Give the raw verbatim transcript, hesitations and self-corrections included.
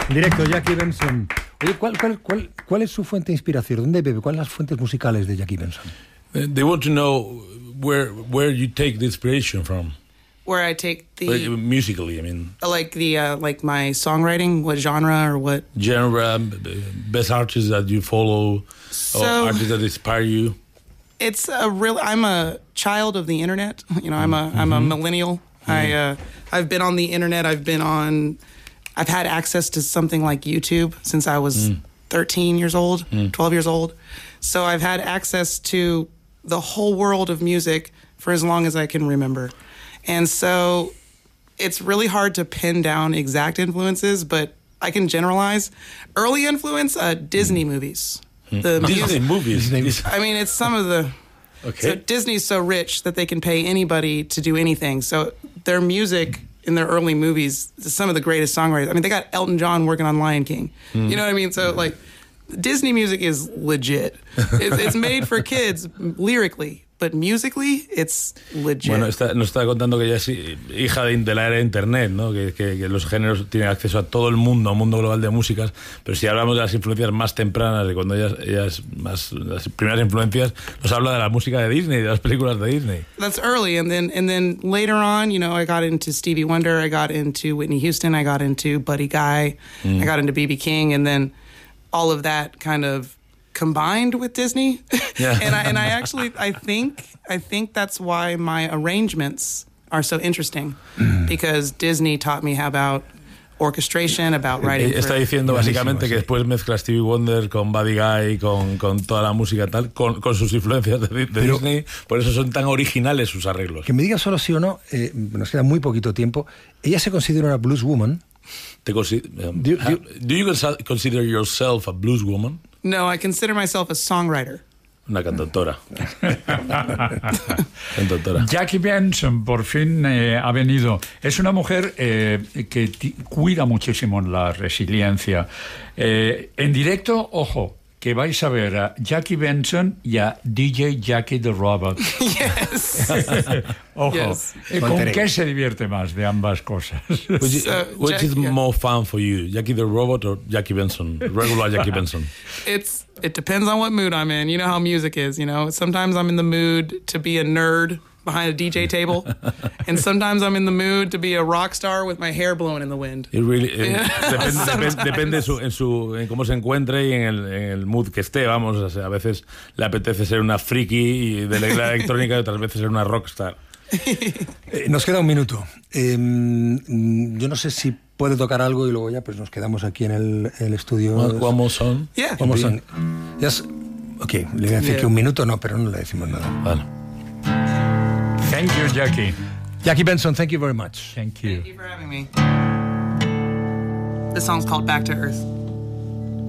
En directo, Jackie Benson. Oye, ¿cuál, cuál, cuál, ¿cuál es su fuente de inspiración? ¿Dónde bebe? ¿Cuáles son las fuentes musicales de Jackie Benson? They want to know where where you take the inspiration from. Where I take the musically, I mean, like the uh, like my songwriting, what genre or what genre, best artists that you follow, so, or artists that inspire you. It's a real. I'm a child of the internet. You know, I'm a mm-hmm. I'm a millennial. Mm-hmm. I uh, I've been on the internet. I've been on. I've had access to something like YouTube since I was mm. thirteen years old, mm. twelve years old. So I've had access to the whole world of music for as long as I can remember. And so it's really hard to pin down exact influences, but I can generalize. Early influence, uh, Disney movies. The Disney movies? Disney. I mean, it's some of the... Okay. So Disney's so rich that they can pay anybody to do anything. So their music in their early movies, some of the greatest songwriters. I mean, they got Elton John working on Lion King. Mm. You know what I mean? So, like, Disney music is legit. It's, it's made for kids lyrically, but musically, it's legit. Bueno, está, nos está contando que ella es hija de, de la era de Internet, ¿no? Que, que, que los géneros tienen acceso a todo el mundo, a un mundo global de músicas, pero si hablamos de las influencias más tempranas, de cuando ella, ella es más, las primeras influencias, nos habla de la música de Disney, de las películas de Disney. That's early, and then and then later on, you know, I got into Stevie Wonder, I got into Whitney Houston, I got into Buddy Guy, mm. I got into B B King, and then all of that kind of combined with Disney. Yeah. and I and I actually I think I think that's why my arrangements are so interesting because Disney taught me how about orchestration, about writing. Está diciendo básicamente que después mezcla Stevie Wonder con Buddy Guy, con, con toda la música tal, con, con sus influencias de, de Pero, Disney, por eso son tan originales sus arreglos. Que me diga solo sí o no, eh, nos queda muy poquito tiempo. Ella se considera una blues woman. Te consi- um, do, do, do you consider yourself a blues woman? No, I consider myself a songwriter. Una cantautora. cantautora. Jackie Benson por fin eh, ha venido. Es una mujer eh, que t- cuida muchísimo la resiliencia. Eh, en directo, ojo, que vais a ver a Jackie Benson y a D J Jackie the Robot. Yes. Ojo, yes. ¿con qué se divierte más de ambas cosas? Which, so, which Jack, is yeah. more fun for you, Jackie the Robot or Jackie Benson, regular Jackie Benson? It's it depends on what mood I'm in. You know how music is. You know, sometimes I'm in the mood to be a nerd behind a D J table, and sometimes I'm in the mood to be a rock star with my hair blowing in the wind. It really, it, depende, depende, depende su, en, su, en cómo se encuentre y en el, en el mood que esté, vamos. O sea, a veces le apetece ser una friki de la electrónica y otras veces ser una rockstar. eh, nos queda un minuto. Eh, yo no sé si puede tocar algo y luego ya pues nos quedamos aquí en el, el estudio. One more song. Yeah. One more song. Yes. Ok, le voy a decir Yeah. que un minuto no, pero no le decimos nada. Vale. Thank you, Jackie. Jackie Benson, thank you very much. Thank you. Thank you for having me. This song's called Back to Earth.